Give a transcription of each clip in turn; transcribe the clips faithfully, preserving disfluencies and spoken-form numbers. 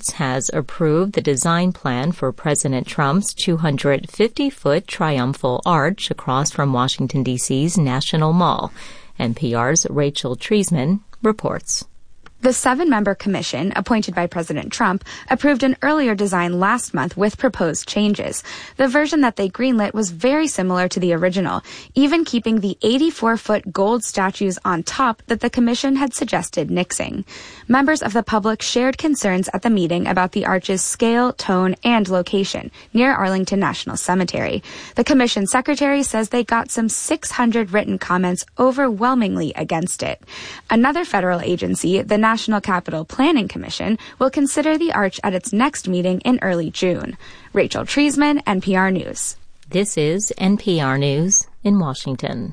Courts has approved the design plan for President Trump's two hundred fifty foot triumphal arch across from Washington, D C's National Mall. N P R's Rachel Treisman reports. The seven-member commission, appointed by President Trump, approved an earlier design last month with proposed changes. The version that they greenlit was very similar to the original, even keeping the eighty-four foot gold statues on top that the commission had suggested nixing. Members of the public shared concerns at the meeting about the arch's scale, tone, and location near Arlington National Cemetery. The commission secretary says they got some six hundred written comments overwhelmingly against it. Another federal agency, the National Capital Planning Commission, will consider the arch at its next meeting in early June. Rachel Treisman, N P R News. This is N P R News in Washington.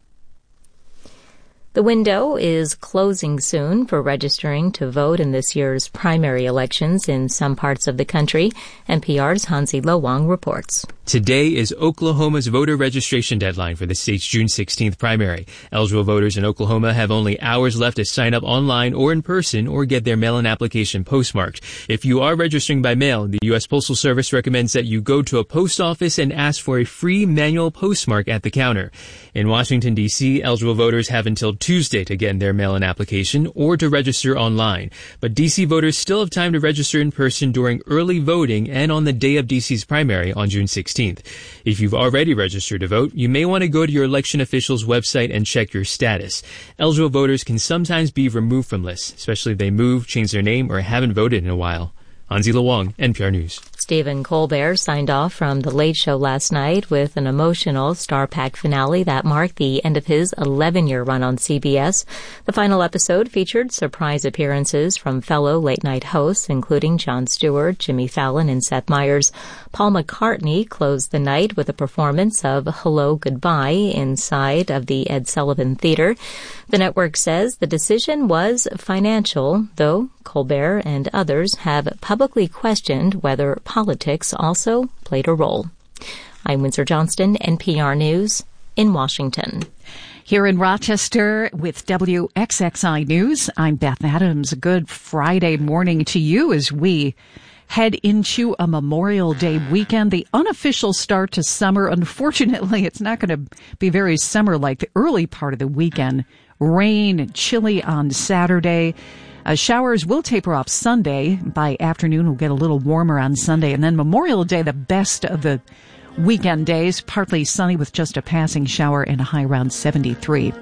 The window is closing soon for registering to vote in this year's primary elections in some parts of the country. N P R's Hansi Lo Wang reports. Today is Oklahoma's voter registration deadline for the state's June sixteenth primary. Eligible voters in Oklahoma have only hours left to sign up online or in person or get their mail-in application postmarked. If you are registering by mail, the U S Postal Service recommends that you go to a post office and ask for a free manual postmark at the counter. In Washington, D C, eligible voters have until Tuesday to get their mail-in application or to register online. But D C voters still have time to register in person during early voting and on the day of D C's primary on June sixteenth. If you've already registered to vote, you may want to go to your election official's website and check your status. Eligible voters can sometimes be removed from lists, especially if they move, change their name, or haven't voted in a while. Hansi Lo Wang, N P R News. Stephen Colbert signed off from The Late Show last night with an emotional star-packed finale that marked the end of his eleven-year run on C B S. The final episode featured surprise appearances from fellow late-night hosts, including Jon Stewart, Jimmy Fallon, and Seth Meyers. Paul McCartney closed the night with a performance of Hello, Goodbye inside of the Ed Sullivan Theater. The network says the decision was financial, though Colbert and others have publicly questioned whether politics also played a role. I'm Windsor Johnston, N P R News in Washington. Here in Rochester with W X X I News, I'm Beth Adams. Good Friday morning to you as we head into a Memorial Day weekend, the unofficial start to summer. Unfortunately, it's not going to be very summer-like the early part of the weekend. Rain and chilly on Saturday. Uh, showers will taper off Sunday. By afternoon, we'll get a little warmer on Sunday. And then Memorial Day, the best of the weekend days, partly sunny with just a passing shower and a high around seventy-three.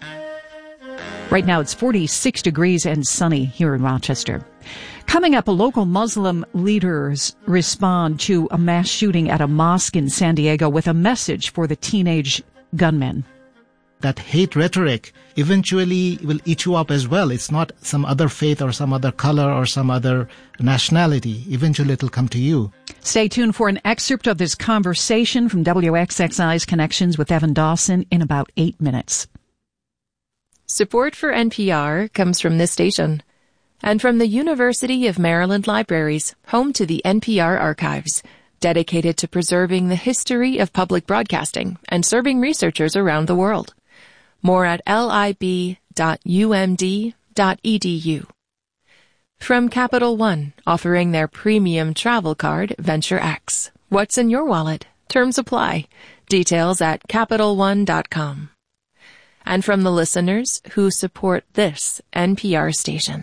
Right now, it's forty-six degrees and sunny here in Rochester. Coming up, local Muslim leaders respond to a mass shooting at a mosque in San Diego with a message for the teenage gunmen. That hate rhetoric eventually will eat you up as well. It's not some other faith or some other color or some other nationality. Eventually it'll come to you. Stay tuned for an excerpt of this conversation from W X X I's Connections with Evan Dawson in about eight minutes. Support for N P R comes from this station and from the University of Maryland Libraries, home to the N P R Archives, dedicated to preserving the history of public broadcasting and serving researchers around the world. More at lib dot u m d dot e d u. From Capital One, offering their premium travel card, Venture X. What's in your wallet? Terms apply. Details at capital one dot com. And from the listeners who support this N P R station.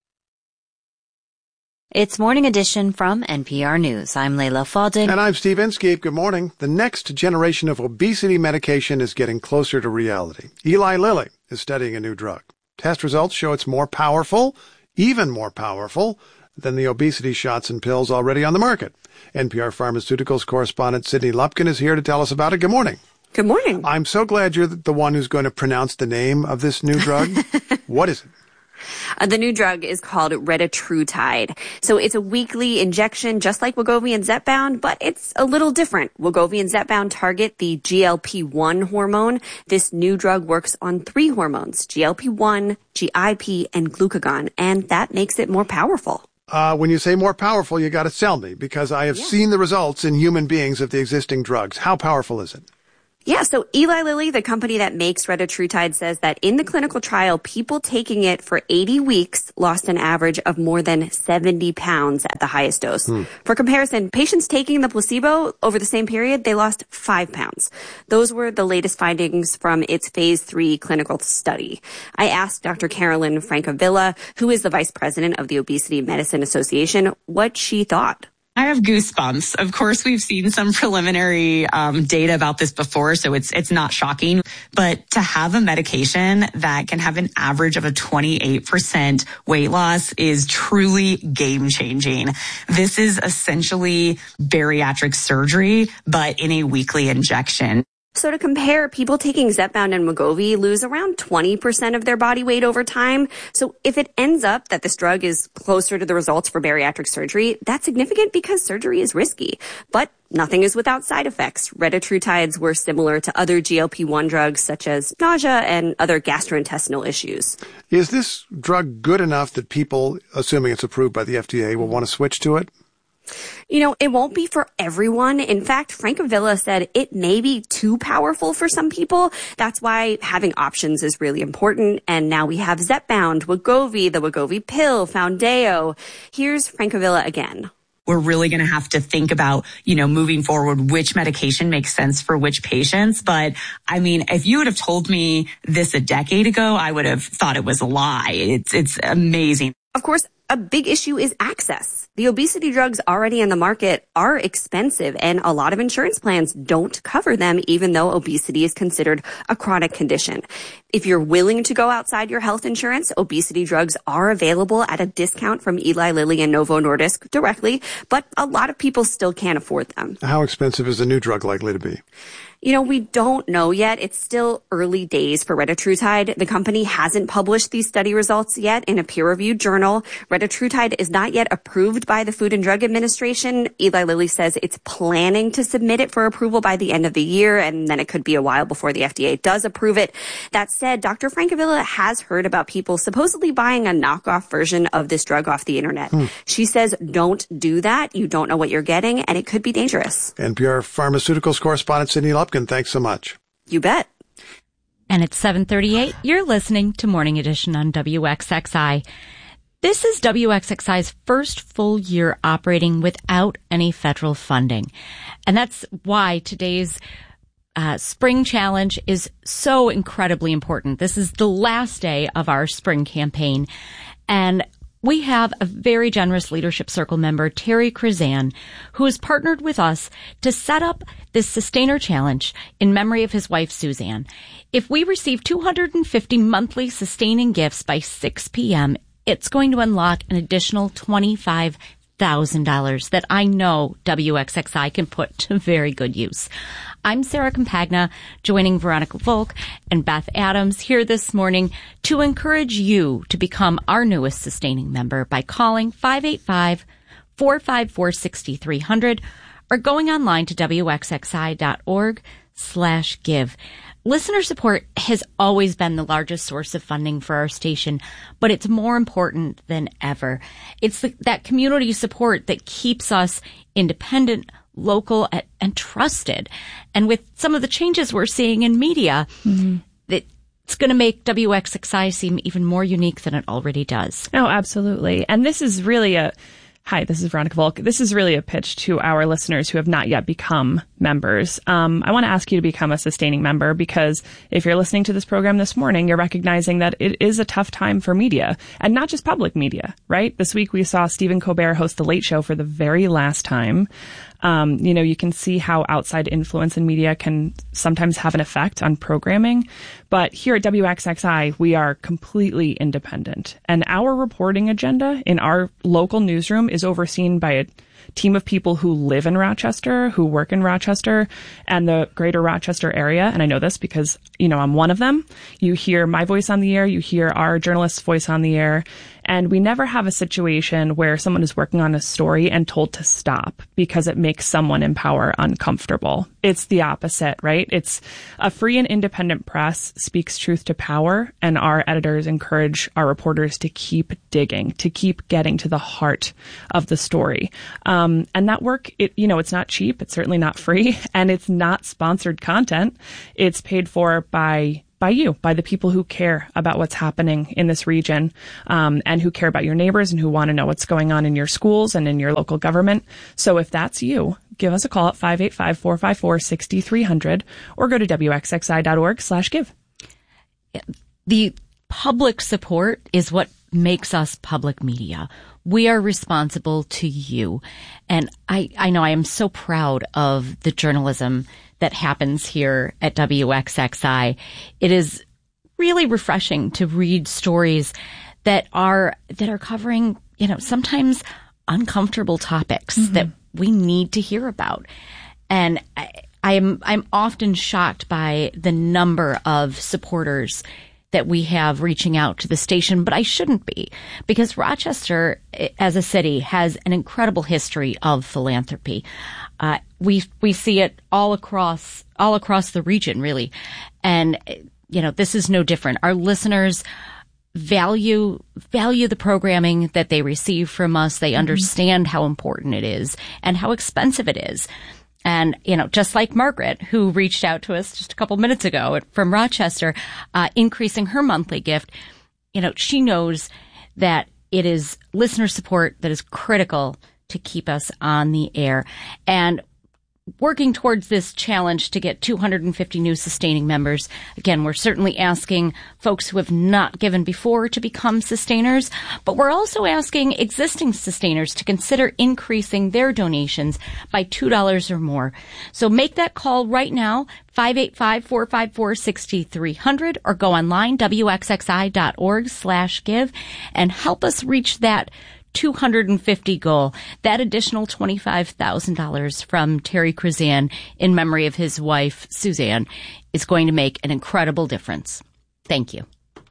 It's Morning Edition from N P R News. I'm Layla Falding. And I'm Steve Inskeep. Good morning. The next generation of obesity medication is getting closer to reality. Eli Lilly is studying a new drug. Test results show it's more powerful, even more powerful, than the obesity shots and pills already on the market. N P R Pharmaceuticals correspondent Sydney Lupkin is here to tell us about it. Good morning. Good morning. I'm so glad you're the one who's going to pronounce the name of this new drug. What is it? Uh, the new drug is called retatrutide. So it's a weekly injection, just like Wegovy and Zepbound, but it's a little different. Wegovy and Zepbound target the G L P one hormone. This new drug works on three hormones, G L P one, G I P, and glucagon, and that makes it more powerful. Uh, when you say more powerful, you got to sell me, because I have yeah. seen the results in human beings of the existing drugs. How powerful is it? Yeah, so Eli Lilly, the company that makes retatrutide, says that in the clinical trial, people taking it for eighty weeks lost an average of more than seventy pounds at the highest dose. Hmm. For comparison, patients taking the placebo over the same period, they lost five pounds. Those were the latest findings from its phase three clinical study. I asked Doctor Carolyn Francavilla, who is the vice president of the Obesity Medicine Association, what she thought. I have goosebumps. Of course, we've seen some preliminary um, data about this before, so it's it's not shocking. But to have a medication that can have an average of a twenty-eight percent weight loss is truly game-changing. This is essentially bariatric surgery, but in a weekly injection. So to compare, people taking Zepbound and Wegovy lose around twenty percent of their body weight over time. So if it ends up that this drug is closer to the results for bariatric surgery, that's significant because surgery is risky. But nothing is without side effects. Retatrutides were similar to other G L P one drugs such as nausea and other gastrointestinal issues. Is this drug good enough that people, assuming it's approved by the F D A, will want to switch to it? You know, it won't be for everyone. In fact, Francavilla said it may be too powerful for some people. That's why having options is really important. And now we have Zepbound, Wegovy, the Wegovy pill, Foundayo. Here's Francavilla again. We're really going to have to think about, you know, moving forward, which medication makes sense for which patients. But I mean, if you would have told me this a decade ago, I would have thought it was a lie. It's, it's amazing. Of course, a big issue is access. The obesity drugs already in the market are expensive, and a lot of insurance plans don't cover them, even though obesity is considered a chronic condition. If you're willing to go outside your health insurance, obesity drugs are available at a discount from Eli Lilly and Novo Nordisk directly, but a lot of people still can't afford them. How expensive is the new drug likely to be? You know, we don't know yet. It's still early days for retatrutide. The company hasn't published these study results yet in a peer-reviewed journal. Retatrutide is not yet approved by the Food and Drug Administration. Eli Lilly says it's planning to submit it for approval by the end of the year, and then it could be a while before the F D A does approve it. That said, Doctor Francavilla has heard about people supposedly buying a knockoff version of this drug off the internet. Hmm. She says, don't do that. You don't know what you're getting, and it could be dangerous. N P R Pharmaceuticals correspondent Sydney Lupkin, thanks so much. You bet. And it's seven thirty-eight. You're listening to Morning Edition on W X X I. This is W X X I's first full year operating without any federal funding. And that's why today's uh, Spring Challenge is so incredibly important. This is the last day of our spring campaign. And we have a very generous Leadership Circle member, Terry Krizan, who has partnered with us to set up this Sustainer Challenge in memory of his wife, Suzanne. If we receive two hundred fifty monthly sustaining gifts by six p.m., it's going to unlock an additional twenty-five thousand dollars that I know W X X I can put to very good use. I'm Sarah Campagna, joining Veronica Volk and Beth Adams here this morning to encourage you to become our newest sustaining member by calling five eight five, four five four, six three zero zero or going online to W X X I dot org slash give. Listener support has always been the largest source of funding for our station, but it's more important than ever. It's the, that community support that keeps us independent, local, and, and trusted. And with some of the changes we're seeing in media, mm-hmm. that it's going to make W X X I seem even more unique than it already does. Oh, absolutely. And this is really a Hi, this is Veronica Volk. This is really a pitch to our listeners who have not yet become members. Um, I want to ask you to become a sustaining member because if you're listening to this program this morning, you're recognizing that it is a tough time for media and not just public media, right? This week we saw Stephen Colbert host The Late Show for the very last time. Um, you know, you can see how outside influence in media can sometimes have an effect on programming. But here at W X X I, we are completely independent. And our reporting agenda in our local newsroom is overseen by a team of people who live in Rochester, who work in Rochester and the greater Rochester area. And I know this because, you know, I'm one of them. You hear my voice on the air. You hear our journalist's voice on the air. And we never have a situation where someone is working on a story and told to stop because it makes someone in power uncomfortable. It's the opposite, right? It's a free and independent press speaks truth to power, and our editors encourage our reporters to keep digging, to keep getting to the heart of the story. Um, and that work, it, you know, it's not cheap. It's certainly not free, and it's not sponsored content. It's paid for by by you, by the people who care about what's happening in this region, um, and who care about your neighbors and who want to know what's going on in your schools and in your local government. So if that's you, give us a call at five eight five, four five four, six three zero zero or go to W X X I dot org slash give. The public support is what makes us public media. We are responsible to you. And I, I know I am so proud of the journalism that happens here at W X X I. It is really refreshing to read stories that are, that are covering, you know, sometimes uncomfortable topics mm-hmm. that we need to hear about. And I, I'm, I'm often shocked by the number of supporters that we have reaching out to the station, but I shouldn't be, because Rochester as a city has an incredible history of philanthropy. Uh, we, we see it all across, all across the region, really. And, you know, this is no different. Our listeners value, value the programming that they receive from us. They mm-hmm. understand how important it is and how expensive it is. And, you know, just like Margaret, who reached out to us just a couple minutes ago from Rochester, uh, increasing her monthly gift, you know, she knows that it is listener support that is critical to keep us on the air. And working towards this challenge to get two hundred fifty new sustaining members. Again, we're certainly asking folks who have not given before to become sustainers, but we're also asking existing sustainers to consider increasing their donations by two dollars or more. So make that call right now, five eight five, four five four, six three zero zero, or go online, W X X I dot org slash give, and help us reach that two hundred fifty goal. That additional twenty-five thousand dollars from Terry Krizan in memory of his wife, Suzanne, is going to make an incredible difference. Thank you.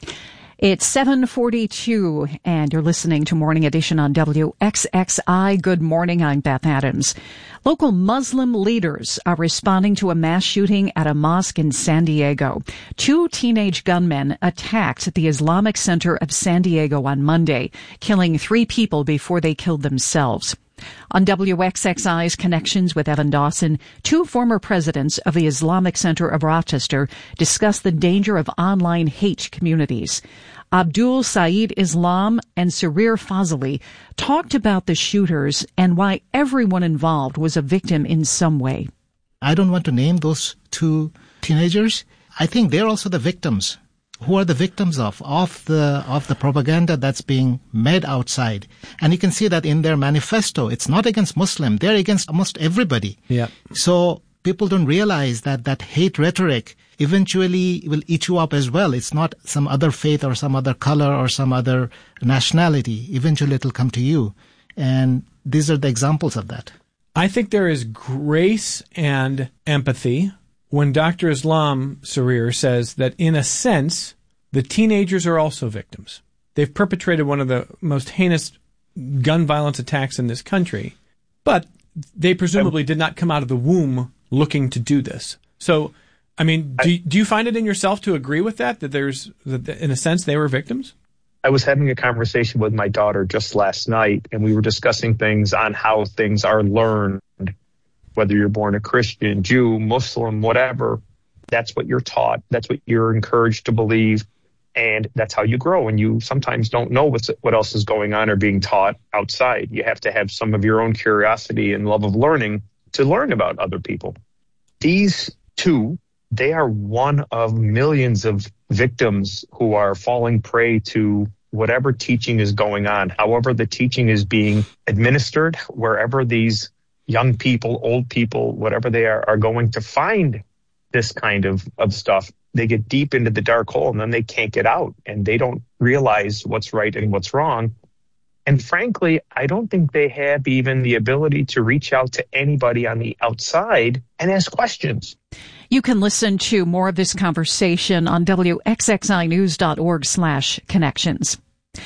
It's seven forty-two, and you're listening to Morning Edition on W X X I. Good morning, I'm Beth Adams. Local Muslim leaders are responding to a mass shooting at a mosque in San Diego. Two teenage gunmen attacked the Islamic Center of San Diego on Monday, killing three people before they killed themselves. On W X X I's Connections with Evan Dawson, two former presidents of the Islamic Center of Rochester discussed the danger of online hate communities. Abdul Saeed Islam and Sarir Fazali talked about the shooters and why everyone involved was a victim in some way. I don't want to name those two teenagers. I think they're also the victims. Who are the victims of, of the, of the propaganda that's being made outside. And you can see that in their manifesto. It's not against Muslim. They're against almost everybody. Yeah. So people don't realize that that hate rhetoric eventually will eat you up as well. It's not some other faith or some other color or some other nationality. Eventually it'll come to you. And these are the examples of that. I think there is grace and empathy when Doctor Islam Sarir says that, in a sense, the teenagers are also victims. They've perpetrated one of the most heinous gun violence attacks in this country, but they presumably did not come out of the womb looking to do this. So, I mean, do, do you find it in yourself to agree with that, that there's, that in a sense, they were victims? I was having a conversation with my daughter just last night, and we were discussing things on how things are learned. Whether you're born a Christian, Jew, Muslim, whatever, that's what you're taught. That's what you're encouraged to believe. And that's how you grow. And you sometimes don't know what's, what else is going on or being taught outside. You have to have some of your own curiosity and love of learning to learn about other people. These two, they are one of millions of victims who are falling prey to whatever teaching is going on, however the teaching is being administered, wherever these young people, old people, whatever they are, are going to find this kind of, of stuff. They get deep into the dark hole and then they can't get out, and they don't realize what's right and what's wrong. And frankly, I don't think they have even the ability to reach out to anybody on the outside and ask questions. You can listen to more of this conversation on W X X I news dot org slash connections.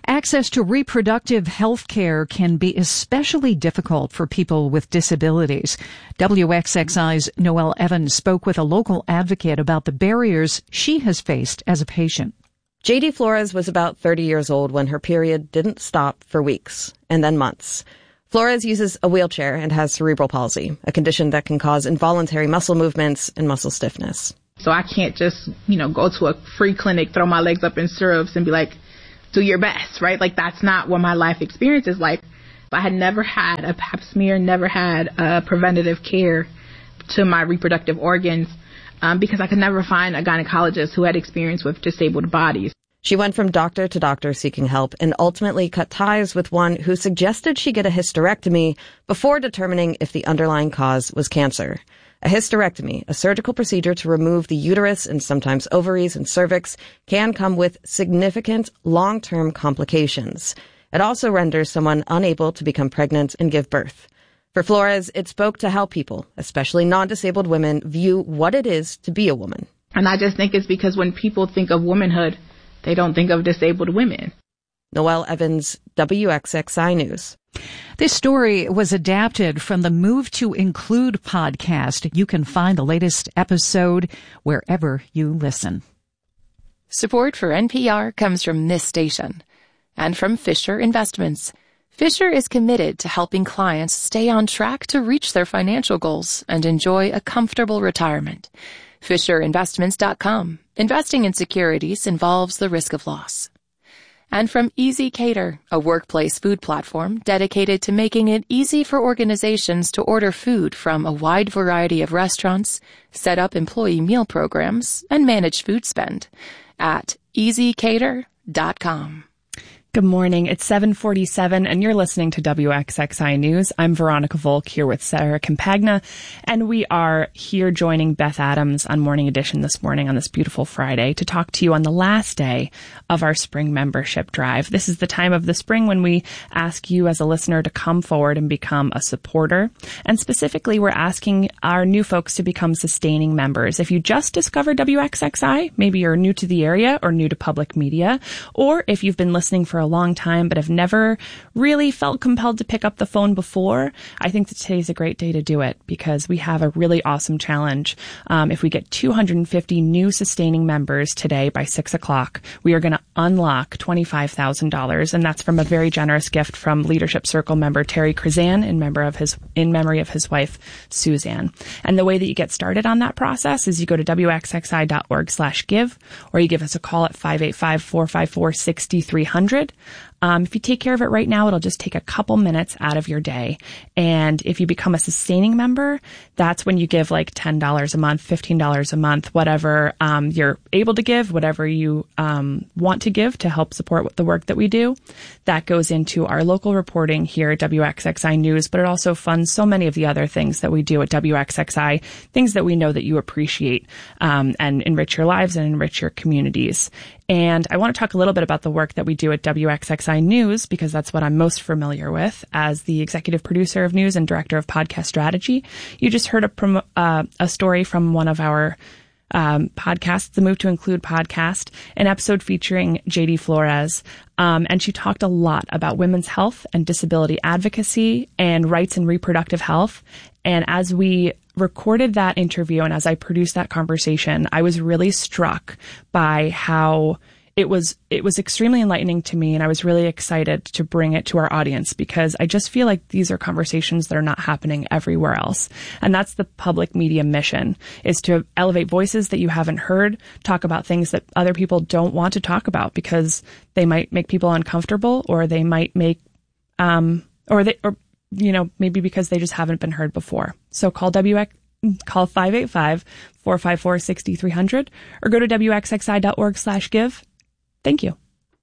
Access to reproductive health care can be especially difficult for people with disabilities. W X X I's Noelle Evans spoke with a local advocate about the barriers she has faced as a patient. J D Flores was about thirty years old when her period didn't stop for weeks and then months. Flores uses a wheelchair and has cerebral palsy, a condition that can cause involuntary muscle movements and muscle stiffness. So I can't just, you know, go to a free clinic, throw my legs up in stirrups and be like, do your best, right? Like, that's not what my life experience is like. I had never had a pap smear, never had a preventative care to my reproductive organs um, because I could never find a gynecologist who had experience with disabled bodies. She went from doctor to doctor seeking help and ultimately cut ties with one who suggested she get a hysterectomy before determining if the underlying cause was cancer. A hysterectomy, a surgical procedure to remove the uterus and sometimes ovaries and cervix, can come with significant long-term complications. It also renders someone unable to become pregnant and give birth. For Flores, it spoke to how people, especially non-disabled women, view what it is to be a woman. And I just think it's because when people think of womanhood, they don't think of disabled women. Noelle Evans, W X X I News. This story was adapted from the Move to Include podcast. You can find the latest episode wherever you listen. Support for N P R comes from this station and from Fisher Investments. Fisher is committed to helping clients stay on track to reach their financial goals and enjoy a comfortable retirement. Fisher Investments dot com. Investing in securities involves the risk of loss. And from Easy Cater, a workplace food platform dedicated to making it easy for organizations to order food from a wide variety of restaurants, set up employee meal programs, and manage food spend at easy cater dot com. Good morning. It's seven forty-seven, and you're listening to W X X I News. I'm Veronica Volk here with Sarah Campagna, and we are here joining Beth Adams on Morning Edition this morning on this beautiful Friday to talk to you on the last day of our spring membership drive. This is the time of the spring when we ask you as a listener to come forward and become a supporter. And specifically, we're asking our new folks to become sustaining members. If you just discovered W X X I, maybe you're new to the area or new to public media, or if you've been listening for a long time but have never really felt compelled to pick up the phone before, I think that today's a great day to do it because we have a really awesome challenge. Um, if we get two hundred fifty new sustaining members today by six o'clock, we are going to unlock twenty-five thousand dollars, and that's from a very generous gift from Leadership Circle member Terry Krizan in, member of his, in memory of his wife, Suzanne. And the way that you get started on that process is you go to W X X I dot org slash give, or you give us a call at five eight five, four five four, six three zero zero. Um, if you take care of it right now, it'll just take a couple minutes out of your day. And if you become a sustaining member, that's when you give like ten dollars a month, fifteen dollars a month, whatever um, you're able to give, whatever you um, want to give to help support the work that we do. That goes into our local reporting here at W X X I News, but it also funds so many of the other things that we do at W X X I, things that we know that you appreciate um, and enrich your lives and enrich your communities. And I want to talk a little bit about the work that we do at W X X I News, because that's what I'm most familiar with as the executive producer of news and director of podcast strategy. You just heard a, prom- uh, a story from one of our um, podcasts, the Move to Include podcast, an episode featuring J D Flores. Um, and she talked a lot about women's health and disability advocacy and rights in reproductive health. And as we recorded that interview and as I produced that conversation, I was really struck by how it was it was extremely enlightening to me, and I was really excited to bring it to our audience because I just feel like these are conversations that are not happening everywhere else. And that's the public media mission, is to elevate voices that you haven't heard, talk about things that other people don't want to talk about because they might make people uncomfortable, or they might make um or they or you know, maybe because they just haven't been heard before. So call W X, call five eight five, four five four, six three zero zero or go to W X X I dot org slash give. Thank you.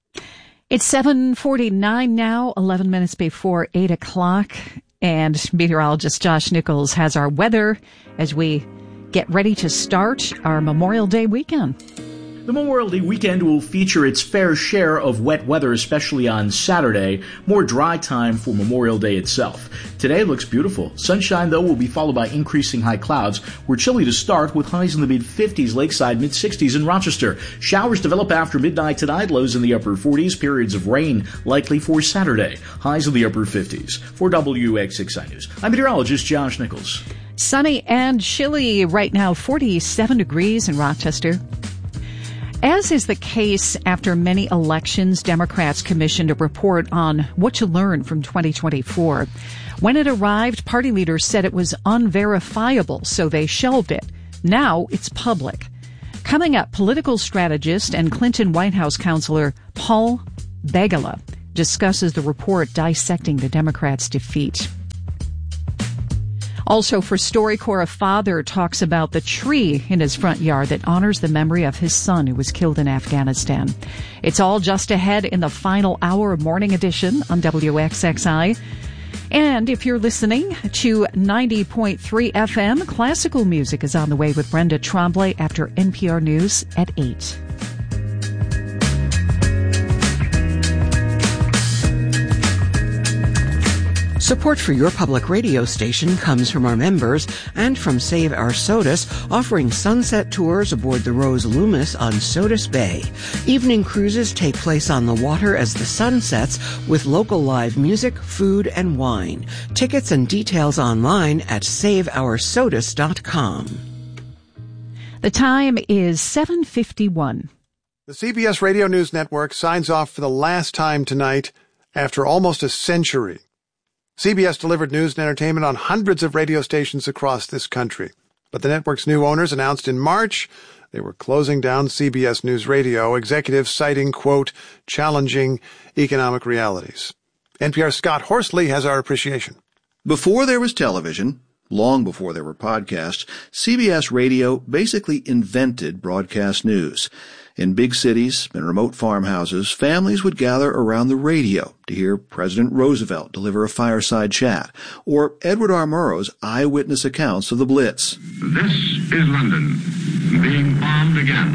It's seven forty-nine now, eleven minutes before eight o'clock. And meteorologist Josh Nichols has our weather as we get ready to start our Memorial Day weekend. The Memorial Day weekend will feature its fair share of wet weather, especially on Saturday. More dry time for Memorial Day itself. Today looks beautiful. Sunshine, though, will be followed by increasing high clouds. We're chilly to start with highs in the mid-fifties, lakeside mid-sixties in Rochester. Showers develop after midnight tonight, lows in the upper forties, periods of rain likely for Saturday. Highs in the upper fifties. For W X X I News, I'm meteorologist Josh Nichols. Sunny and chilly right now, forty-seven degrees in Rochester. As is the case after many elections, Democrats commissioned a report on what to learn from twenty twenty-four. When it arrived, party leaders said it was unverifiable, so they shelved it. Now it's public. Coming up, political strategist and Clinton White House counselor Paul Begala discusses the report dissecting the Democrats' defeat. Also for StoryCorps, a father talks about the tree in his front yard that honors the memory of his son who was killed in Afghanistan. It's all just ahead in the final hour of Morning Edition on W X X I. And if you're listening to ninety point three F M, classical music is on the way with Brenda Tremblay after N P R News at eight. Support for your public radio station comes from our members and from Save Our SOTUS, offering sunset tours aboard the Rose Loomis on SOTUS Bay. Evening cruises take place on the water as the sun sets with local live music, food, and wine. Tickets and details online at save our sotus dot com. The time is seven fifty-one. The C B S Radio News Network signs off for the last time tonight after almost a century. C B S delivered news and entertainment on hundreds of radio stations across this country. But the network's new owners announced in March they were closing down C B S News Radio, executives citing, quote, challenging economic realities. N P R's Scott Horsley has our appreciation. Before there was television, long before there were podcasts, C B S Radio basically invented broadcast news. In big cities and remote farmhouses, families would gather around the radio to hear President Roosevelt deliver a fireside chat, or Edward R. Murrow's eyewitness accounts of the Blitz. This is London, being bombed again.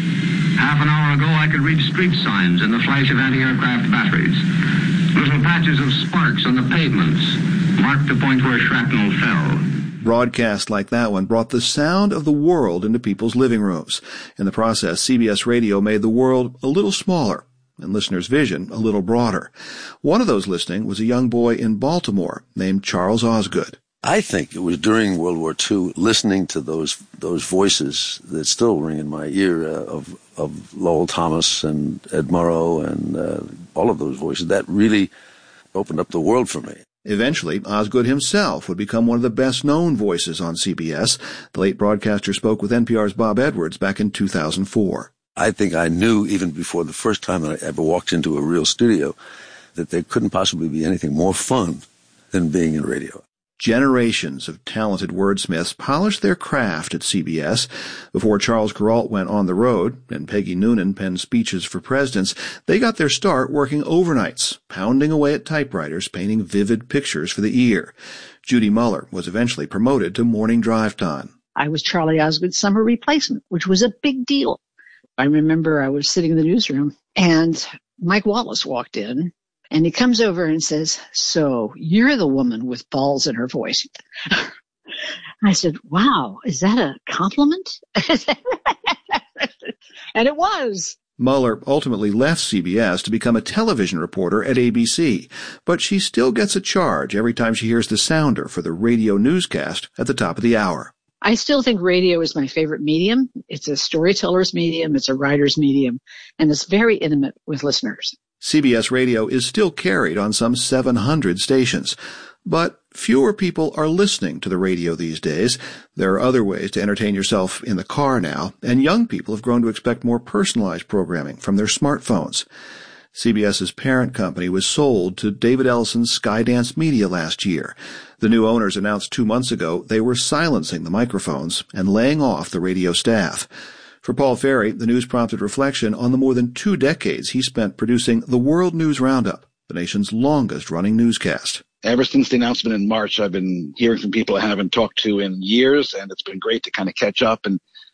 Half an hour ago, I could read street signs in the flash of anti-aircraft batteries. Little patches of sparks on the pavements marked the point where shrapnel fell. Broadcasts like that one brought the sound of the world into people's living rooms. In the process, C B S Radio made the world a little smaller and listeners' vision a little broader. One of those listening was a young boy in Baltimore named Charles Osgood. I think it was during World War Two, listening to those those voices that still ring in my ear uh, of of Lowell Thomas and Ed Murrow and uh, all of those voices, that really opened up the world for me. Eventually, Osgood himself would become one of the best-known voices on C B S. The late broadcaster spoke with N P R's Bob Edwards back in two thousand four. I think I knew, even before the first time that I ever walked into a real studio, that there couldn't possibly be anything more fun than being in radio. Generations of talented wordsmiths polished their craft at C B S. Before Charles Kuralt went on the road and Peggy Noonan penned speeches for presidents, they got their start working overnights, pounding away at typewriters, painting vivid pictures for the ear. Judy Muller was eventually promoted to morning drive time. I was Charlie Osgood's summer replacement, which was a big deal. I remember I was sitting in the newsroom and Mike Wallace walked in. And he comes over and says, so you're the woman with balls in her voice. I said, wow, is that a compliment? And it was. Muller ultimately left C B S to become a television reporter at A B C, but she still gets a charge every time she hears the sounder for the radio newscast at the top of the hour. I still think radio is my favorite medium. It's a storyteller's medium, it's a writer's medium, and it's very intimate with listeners. C B S Radio is still carried on some seven hundred stations, but fewer people are listening to the radio these days. There are other ways to entertain yourself in the car now, and young people have grown to expect more personalized programming from their smartphones. CBS's parent company was sold to David Ellison's Skydance Media last year. The new owners announced two months ago they were silencing the microphones and laying off the radio staff. For Paul Ferry, the news prompted reflection on the more than two decades he spent producing the World News Roundup, the nation's longest-running newscast. Ever since the announcement in March, I've been hearing from people I haven't talked to in years, and it's been great to kind of catch up and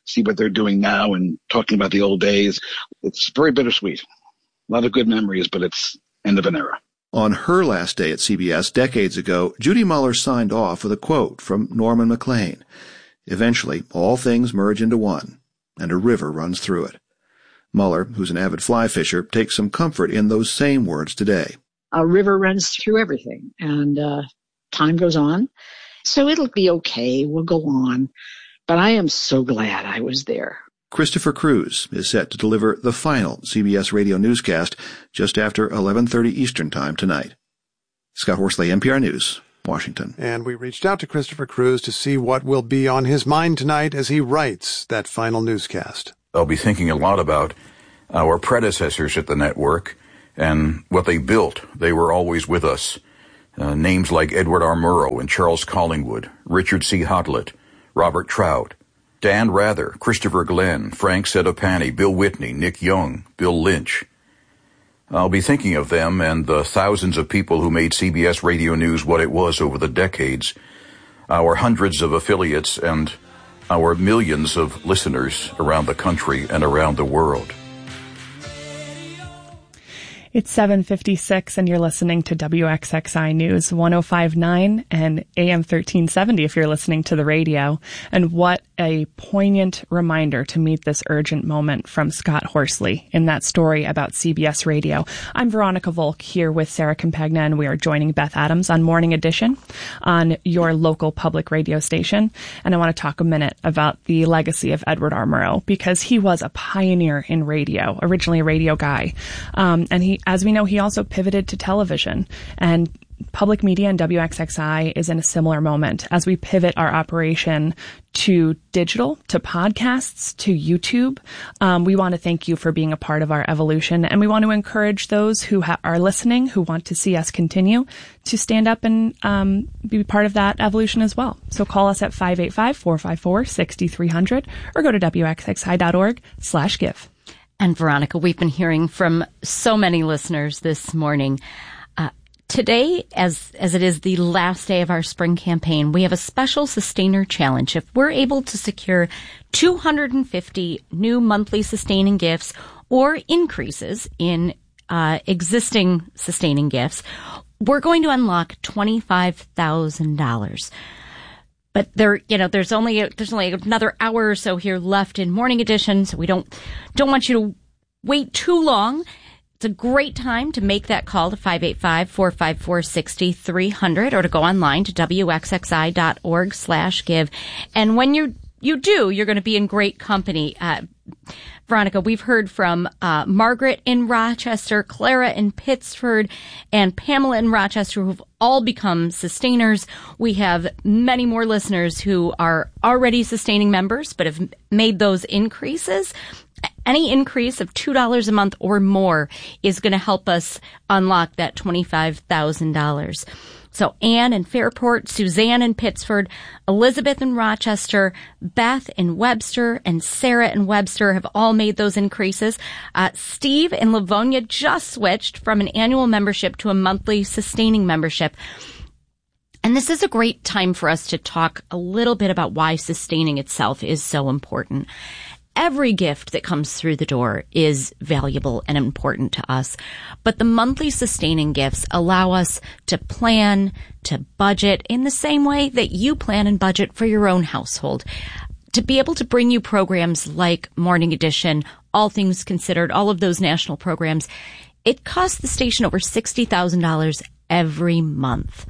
see what they're doing now and talking about the old days. It's very bittersweet. A lot of good memories, but it's end of an era. On her last day at C B S decades ago, Judy Muller signed off with a quote from Norman MacLean. Eventually, all things merge into one, and a river runs through it. Muller, who's an avid fly fisher, takes some comfort in those same words today. A river runs through everything, and uh, time goes on. So it'll be okay. We'll go on. But I am so glad I was there. Christopher Cruz is set to deliver the final C B S radio newscast just after eleven thirty Eastern Time tonight. Scott Horsley, N P R News, Washington. And we reached out to Christopher Cruz to see what will be on his mind tonight as he writes that final newscast. I'll be thinking a lot about our predecessors at the network and what they built. They were always with us. Uh, names like Edward R. Murrow and Charles Collingwood, Richard C. Hotlett, Robert Trout, Dan Rather, Christopher Glenn, Frank Sedopani, Bill Whitney, Nick Young, Bill Lynch. I'll be thinking of them and the thousands of people who made C B S Radio News what it was over the decades, our hundreds of affiliates, and our millions of listeners around the country and around the world. It's seven fifty-six and you're listening to W X X I News one oh five point nine and A M thirteen seventy if you're listening to the radio. And what a poignant reminder to meet this urgent moment from Scott Horsley in that story about C B S Radio. I'm Veronica Volk here with Sarah Campagna, and we are joining Beth Adams on Morning Edition on your local public radio station. And I want to talk a minute about the legacy of Edward R. Murrow, because he was a pioneer in radio, originally a radio guy. Um, and he As we know, he also pivoted to television, and public media and W X X I is in a similar moment as we pivot our operation to digital, to podcasts, to YouTube. Um, we want to thank you for being a part of our evolution, and we want to encourage those who ha- are listening, who want to see us continue, to stand up and um, be part of that evolution as well. So call us at five eight five, four five four, six three zero zero or go to W X X I dot org slash give. And Veronica, we've been hearing from so many listeners this morning. Uh, today, as as it is the last day of our spring campaign, we have a special Sustainer Challenge. If we're able to secure two hundred fifty new monthly sustaining gifts or increases in uh, existing sustaining gifts, we're going to unlock twenty-five thousand dollars. But there, you know, there's only a, there's only another hour or so here left in Morning Edition, so we don't don't want you to wait too long. It's a great time to make that call to five eight five, four five four, six three zero zero or to go online to W X X I dot org slash give. And when you you do, you're going to be in great company. Uh, Veronica, we've heard from uh, Margaret in Rochester, Clara in Pittsford, and Pamela in Rochester, who've all become sustainers. We have many more listeners who are already sustaining members, but have made those increases. Any increase of two dollars a month or more is going to help us unlock that twenty-five thousand dollars. So Anne in Fairport, Suzanne in Pittsford, Elizabeth in Rochester, Beth in Webster, and Sarah in Webster have all made those increases. Uh, Steve in Livonia just switched from an annual membership to a monthly sustaining membership. And this is a great time for us to talk a little bit about why sustaining itself is so important. Every gift that comes through the door is valuable and important to us, but the monthly sustaining gifts allow us to plan, to budget in the same way that you plan and budget for your own household. To be able to bring you programs like Morning Edition, All Things Considered, all of those national programs, it costs the station over sixty thousand dollars every month.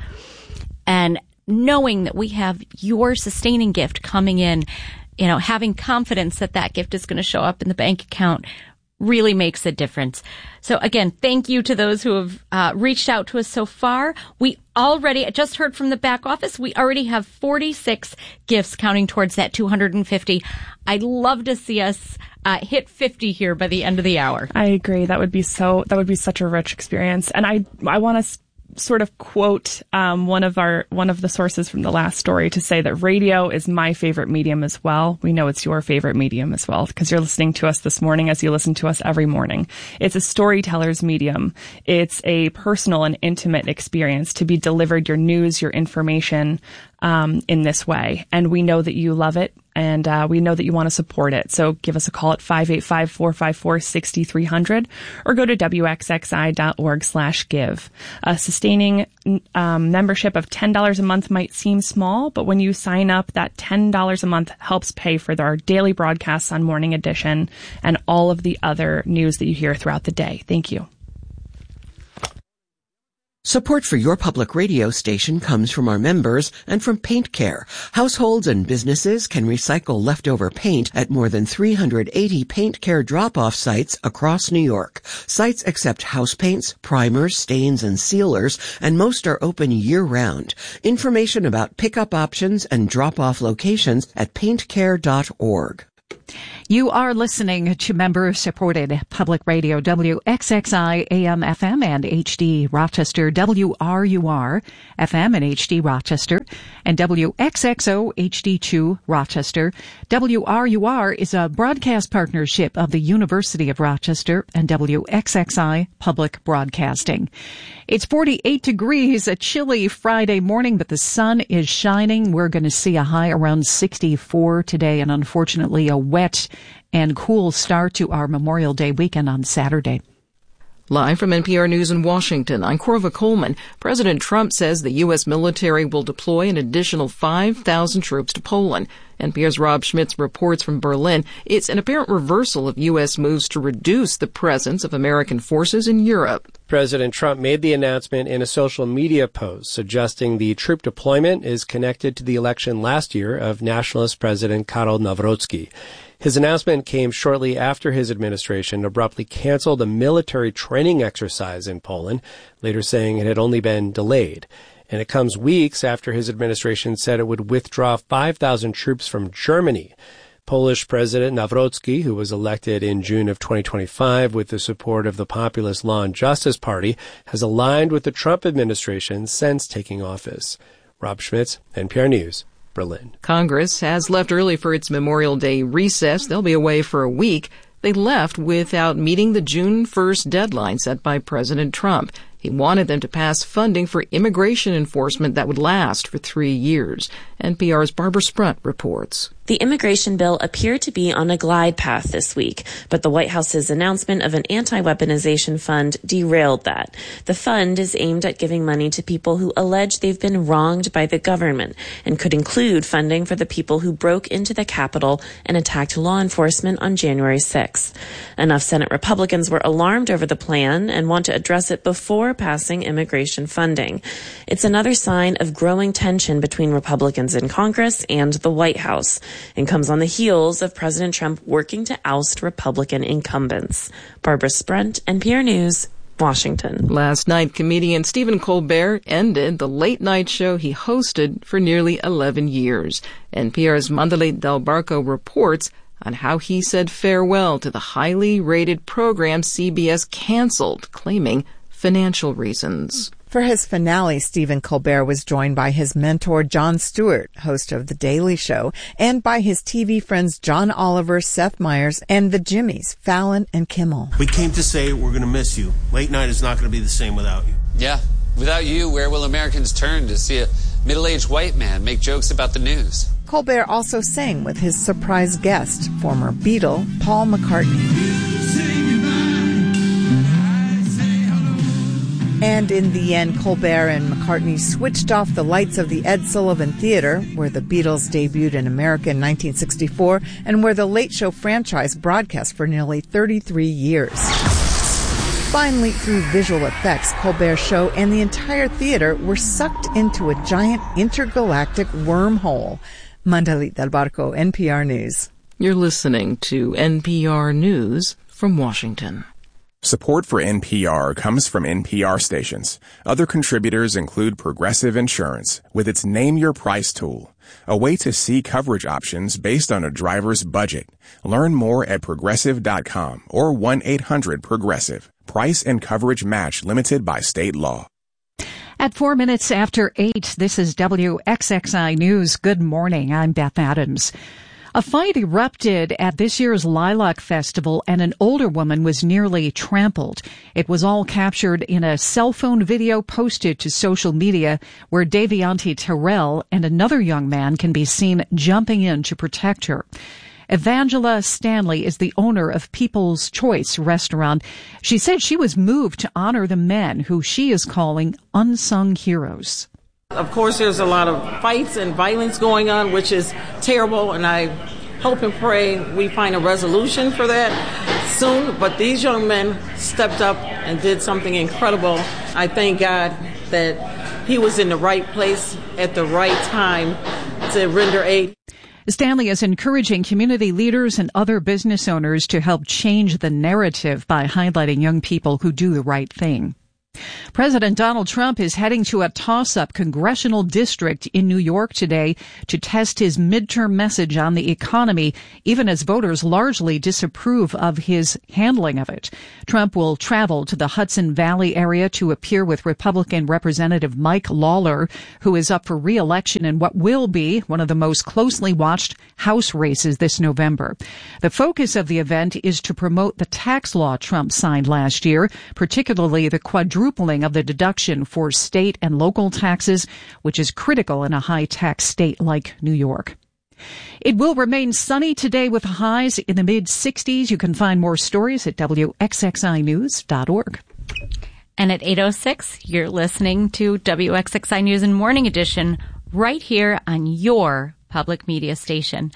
And knowing that we have your sustaining gift coming in, you know, having confidence that that gift is going to show up in the bank account really makes a difference. So again, thank you to those who have uh, reached out to us so far. We already, I just heard from the back office, we already have forty-six gifts counting towards that two hundred fifty. I'd love to see us uh, hit fifty here by the end of the hour. I agree. That would be so, that would be such a rich experience. And I, I want to sort of quote um, one of our one of the sources from the last story to say that radio is my favorite medium as well. We know it's your favorite medium as well because you're listening to us this morning as you listen to us every morning. It's a storyteller's medium. It's a personal and intimate experience to be delivered your news, your information um, in this way. And we know that you love it and uh, we know that you want to support it. So give us a call at five eight five, four five four, six three zero zero or go to W X X I dot org slash give. A sustaining um, membership of ten dollars a month might seem small, but when you sign up, that ten dollars a month helps pay for our daily broadcasts on Morning Edition and all of the other news that you hear throughout the day. Thank you. Support for your public radio station comes from our members and from Paint Care. Households and businesses can recycle leftover paint at more than three hundred eighty Paint Care drop-off sites across New York. Sites accept house paints, primers, stains, and sealers, and most are open year-round. Information about pickup options and drop-off locations at paint care dot org. You are listening to member-supported public radio, W X X I A M F M and H D Rochester, W R U R F M and H D Rochester, and W X X O H D two Rochester. W R U R is a broadcast partnership of the University of Rochester and W X X I Public Broadcasting. It's forty-eight degrees, a chilly Friday morning, but the sun is shining. We're going to see a high around sixty-four today, and unfortunately a wet and cool start to our Memorial Day weekend on Saturday. Live from N P R News in Washington, I'm Corva Coleman. President Trump says the U S military will deploy an additional five thousand troops to Poland. N P R's Rob Schmitz reports from Berlin. It's an apparent reversal of U S moves to reduce the presence of American forces in Europe. President Trump made the announcement in a social media post suggesting the troop deployment is connected to the election last year of nationalist President Karol Nawrocki. His announcement came shortly after his administration abruptly canceled a military training exercise in Poland, later saying it had only been delayed. And it comes weeks after his administration said it would withdraw five thousand troops from Germany. Polish President Nawrocki, who was elected in June of twenty twenty-five with the support of the populist Law and Justice Party, has aligned with the Trump administration since taking office. Rob Schmitz, N P R News, Berlin. Congress has left early for its Memorial Day recess. They'll be away for a week. They left without meeting the June first deadline set by President Trump. He wanted them to pass funding for immigration enforcement that would last for three years. N P R's Barbara Sprunt reports. The immigration bill appeared to be on a glide path this week, but the White House's announcement of an anti-weaponization fund derailed that. The fund is aimed at giving money to people who allege they've been wronged by the government and could include funding for the people who broke into the Capitol and attacked law enforcement on January sixth. Enough Senate Republicans were alarmed over the plan and want to address it before passing immigration funding. It's another sign of growing tension between Republicans in Congress and the White House, and comes on the heels of President Trump working to oust Republican incumbents. Barbara Sprunt, N P R News, Washington. Last night, comedian Stephen Colbert ended the late-night show he hosted for nearly eleven years. N P R's Mandalit Del Barco reports on how he said farewell to the highly rated program C B S canceled, claiming financial reasons. For his finale, Stephen Colbert was joined by his mentor, Jon Stewart, host of The Daily Show, and by his T V friends John Oliver, Seth Meyers, and the Jimmys, Fallon and Kimmel. We came to say we're going to miss you. Late night is not going to be the same without you. Yeah. Without you, where will Americans turn to see a middle-aged white man make jokes about the news? Colbert also sang with his surprise guest, former Beatle, Paul McCartney. And in the end, Colbert and McCartney switched off the lights of the Ed Sullivan Theater, where the Beatles debuted in America in nineteen sixty-four, and where the Late Show franchise broadcast for nearly thirty-three years. Finally, through visual effects, Colbert's show and the entire theater were sucked into a giant intergalactic wormhole. Mandalit Del Barco, N P R News. You're listening to N P R News from Washington. Support for N P R comes from N P R stations. Other contributors include Progressive Insurance with its Name Your Price tool, a way to see coverage options based on a driver's budget. Learn more at progressive dot com or one eight hundred progressive. Price and coverage match limited by state law. At four minutes after eight, this is W X X I News. Good morning. I'm Beth Adams. A fight erupted at this year's Lilac Festival, and an older woman was nearly trampled. It was all captured in a cell phone video posted to social media where Davianti Terrell and another young man can be seen jumping in to protect her. Evangela Stanley is the owner of People's Choice restaurant. She said she was moved to honor the men who she is calling unsung heroes. Of course, there's a lot of fights and violence going on, which is terrible, and I hope and pray we find a resolution for that soon. But these young men stepped up and did something incredible. I thank God that he was in the right place at the right time to render aid. Stanley is encouraging community leaders and other business owners to help change the narrative by highlighting young people who do the right thing. President Donald Trump is heading to a toss-up congressional district in New York today to test his midterm message on the economy, even as voters largely disapprove of his handling of it. Trump will travel to the Hudson Valley area to appear with Republican Representative Mike Lawler, who is up for re-election in what will be one of the most closely watched House races this November. The focus of the event is to promote the tax law Trump signed last year, particularly the quadruple quadrupling of the deduction for state and local taxes, which is critical in a high-tax state like New York. It will remain sunny today with highs in the mid sixties. You can find more stories at W X X I news dot org. And at eight oh six, you're listening to W X X I News and Morning Edition right here on your public media station.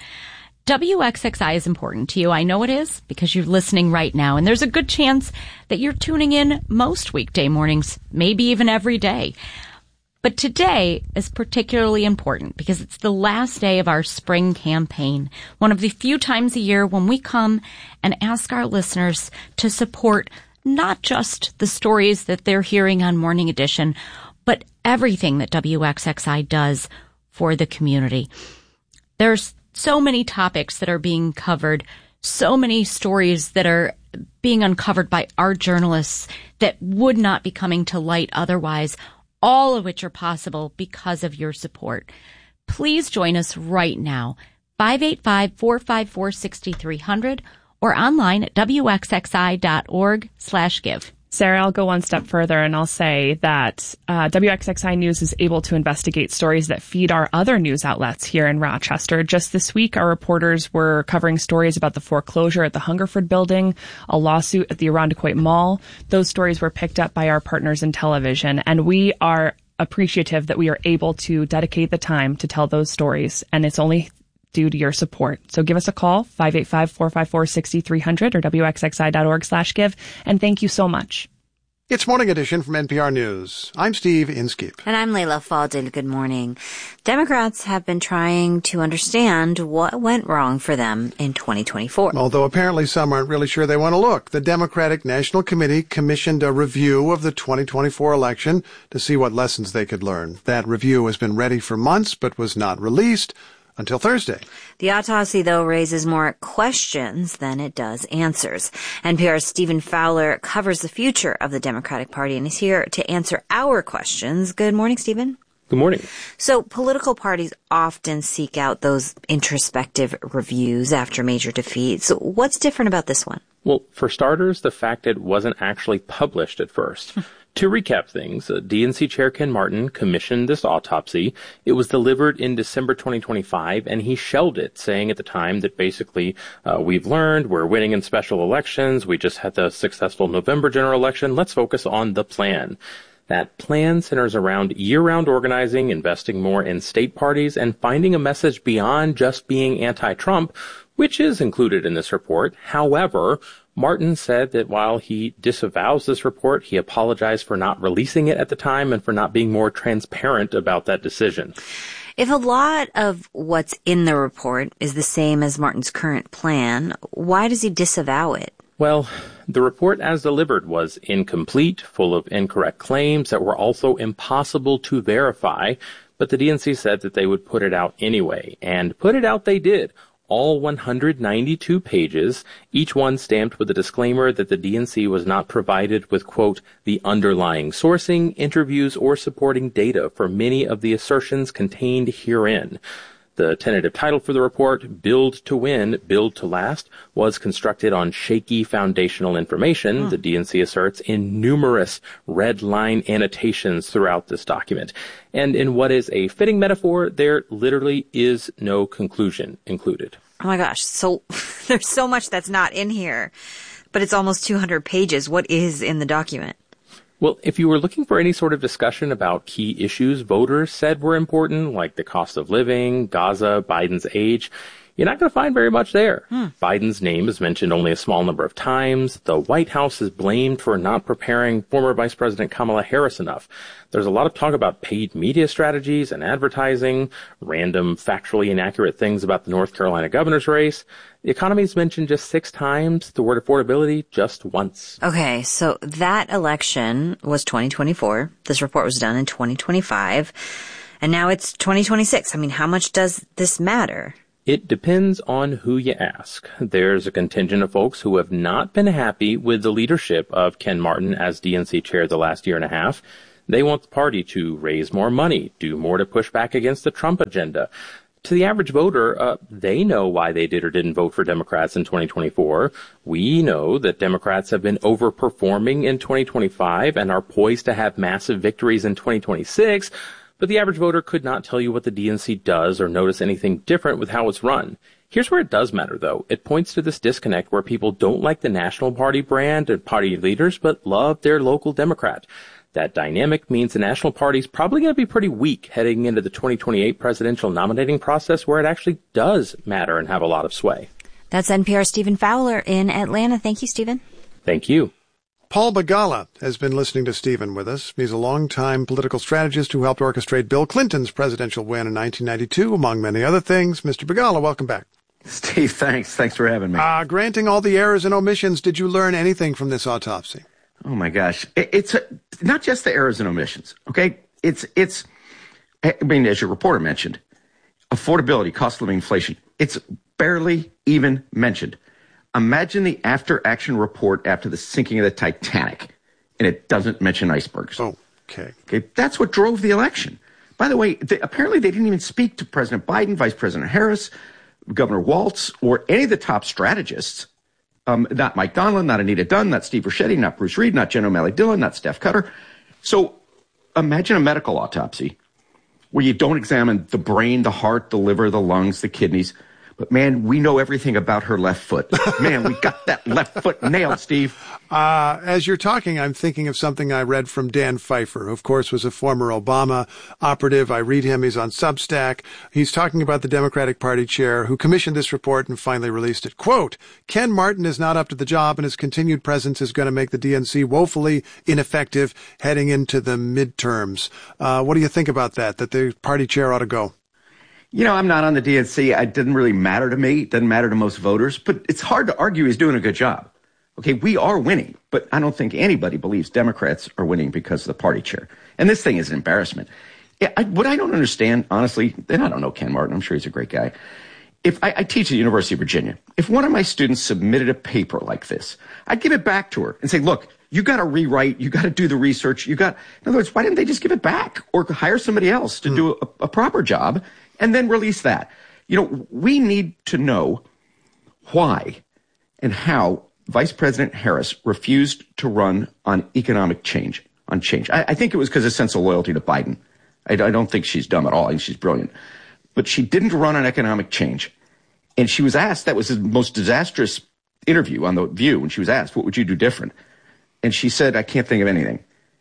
W X X I is important to you. I know it is because you're listening right now. And there's a good chance that you're tuning in most weekday mornings, maybe even every day. But today is particularly important because it's the last day of our spring campaign, one of the few times a year when we come and ask our listeners to support not just the stories that they're hearing on Morning Edition, but everything that W X X I does for the community. There's so many topics that are being covered, so many stories that are being uncovered by our journalists that would not be coming to light otherwise, all of which are possible because of your support. Please join us right now, five eight five, four five four, six three zero zero or online at W X X I dot org slash give. Sarah, I'll go one step further and I'll say that uh, W X X I News is able to investigate stories that feed our other news outlets here in Rochester. Just this week, our reporters were covering stories about the foreclosure at the Hungerford Building, a lawsuit at the Irondequoit Mall. Those stories were picked up by our partners in television, and we are appreciative that we are able to dedicate the time to tell those stories, and it's only due to your support. So give us a call, five eight five, four five four, six three zero zero or W X X I dot org slash give. And thank you so much. It's Morning Edition from N P R News. I'm Steve Inskeep. And I'm Layla Faldin. Good morning. Democrats have been trying to understand what went wrong for them in twenty twenty-four. Although apparently some aren't really sure they want to look. The Democratic National Committee commissioned a review of the twenty twenty-four election to see what lessons they could learn. That review has been ready for months but was not released until Thursday. The autopsy, though, raises more questions than it does answers. N P R's Stephen Fowler covers the future of the Democratic Party and is here to answer our questions. Good morning, Stephen. Good morning. So political parties often seek out those introspective reviews after major defeats. So what's different about this one? Well, for starters, the fact it wasn't actually published at first. To recap things, uh, D N C Chair Ken Martin commissioned this autopsy. It was delivered in December twenty twenty-five, and he shelved it, saying at the time that basically uh, we've learned, we're winning in special elections, we just had the successful November general election, let's focus on the plan. That plan centers around year-round organizing, investing more in state parties, and finding a message beyond just being anti-Trump, which is included in this report. However, Martin said that while he disavows this report, he apologized for not releasing it at the time and for not being more transparent about that decision. If a lot of what's in the report is the same as Martin's current plan, why does he disavow it? Well, the report as delivered was incomplete, full of incorrect claims that were also impossible to verify, but the D N C said that they would put it out anyway, and put it out they did. All one hundred ninety-two pages, each one stamped with a disclaimer that the D N C was not provided with, quote, the underlying sourcing, interviews, or supporting data for many of the assertions contained herein. The tentative title for the report, Build to Win, Build to Last, was constructed on shaky foundational information, hmm. the D N C asserts, in numerous red line annotations throughout this document. And in what is a fitting metaphor, there literally is no conclusion included. Oh my gosh, so there's so much that's not in here, but it's almost two hundred pages. What is in the document? Well, if you were looking for any sort of discussion about key issues voters said were important, like the cost of living, Gaza, Biden's age, you're not going to find very much there. Hmm. Biden's name is mentioned only a small number of times. The White House is blamed for not preparing former Vice President Kamala Harris enough. There's a lot of talk about paid media strategies and advertising, random factually inaccurate things about the North Carolina governor's race. The economy is mentioned just six times, the word affordability just once. Okay, so that election was twenty twenty-four. This report was done in twenty twenty-five. And now it's twenty twenty-six. I mean, how much does this matter? It depends on who you ask. There's a contingent of folks who have not been happy with the leadership of Ken Martin as D N C chair the last year and a half. They want the party to raise more money, do more to push back against the Trump agenda. To the average voter, uh, they know why they did or didn't vote for Democrats in twenty twenty-four. We know that Democrats have been overperforming in twenty twenty-five and are poised to have massive victories in twenty twenty-six. But the average voter could not tell you what the D N C does or notice anything different with how it's run. Here's where it does matter, though. It points to this disconnect where people don't like the National Party brand and party leaders, but love their local Democrat. That dynamic means the National Party's probably going to be pretty weak heading into the twenty twenty-eight presidential nominating process, where it actually does matter and have a lot of sway. That's N P R's Stephen Fowler in Atlanta. Thank you, Stephen. Thank you. Paul Begala has been listening to Stephen with us. He's a longtime political strategist who helped orchestrate Bill Clinton's presidential win in nineteen ninety-two, among many other things. Mister Begala, welcome back. Steve, thanks. Thanks for having me. Uh, granting all the errors and omissions, did you learn anything from this autopsy? Oh, my gosh. It, it's a, not just the errors and omissions, okay? It's, it's, I mean, as your reporter mentioned, affordability, cost of living, inflation. It's barely even mentioned. Imagine the after-action report after the sinking of the Titanic, and it doesn't mention icebergs. Oh, okay. Okay, that's what drove the election. By the way, they, apparently they didn't even speak to President Biden, Vice President Harris, Governor Walz, or any of the top strategists. Um, not Mike Donilon, not Anita Dunn, not Steve Ricchetti, not Bruce Reed, not Jen O'Malley Dillon, not Steph Cutter. So imagine a medical autopsy where you don't examine the brain, the heart, the liver, the lungs, the kidneys. But, man, we know everything about her left foot. Man, we got that left foot nailed, Steve. Uh, as you're talking, I'm thinking of something I read from Dan Pfeiffer, who, of course, was a former Obama operative. I read him. He's on Substack. He's talking about the Democratic Party chair who commissioned this report and finally released it. Quote, Ken Martin is not up to the job, and his continued presence is going to make the D N C woefully ineffective heading into the midterms. Uh, what do you think about that, that the party chair ought to go? You know, I'm not on the D N C. It didn't really matter to me. It doesn't matter to most voters. But it's hard to argue he's doing a good job. Okay, we are winning. But I don't think anybody believes Democrats are winning because of the party chair. And this thing is an embarrassment. Yeah, I, what I don't understand, honestly, and I don't know Ken Martin. I'm sure he's a great guy. If I, I teach at the University of Virginia, if one of my students submitted a paper like this, I'd give it back to her and say, look, you got to rewrite. You got to do the research. You got, in other words, why didn't they just give it back or hire somebody else to mm. do a, a proper job? And then release that. You know, we need to know why and how Vice President Harris refused to run on economic change, on change. I, I think it was because of a sense of loyalty to Biden. I, I don't think she's dumb at all. I think she's brilliant. But she didn't run on economic change. And she was asked, that was the most disastrous interview on The View, when she was asked, what would you do different? And she said, I can't think of anything.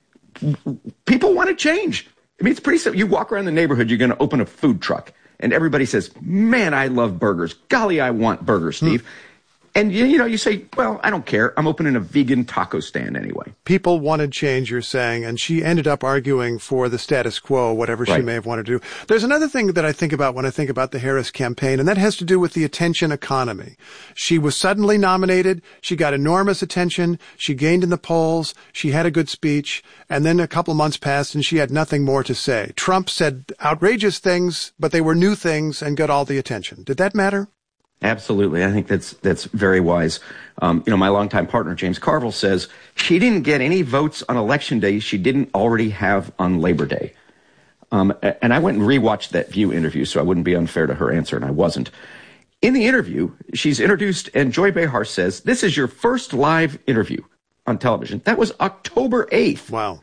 People want to change. I mean, it's pretty simple. You walk around the neighborhood, you're going to open a food truck, and everybody says, man, I love burgers. Golly, I want burgers, Steve. Hmm. And, you, you know, you say, well, I don't care. I'm opening a vegan taco stand anyway. People wanted change, you're saying, and she ended up arguing for the status quo, whatever right. she may have wanted to do. There's another thing that I think about when I think about the Harris campaign, and that has to do with the attention economy. She was suddenly nominated. She got enormous attention. She gained in the polls. She had a good speech. And then a couple months passed, and she had nothing more to say. Trump said outrageous things, but they were new things and got all the attention. Did that matter? Absolutely. I think that's that's very wise. Um, you know, my longtime partner, James Carville, says she didn't get any votes on Election Day she didn't already have on Labor Day. Um, and I went and rewatched that View interview, so I wouldn't be unfair to her answer, and I wasn't. In the interview, she's introduced, and Joy Behar says, "This is your first live interview on television." That was October eighth. Wow.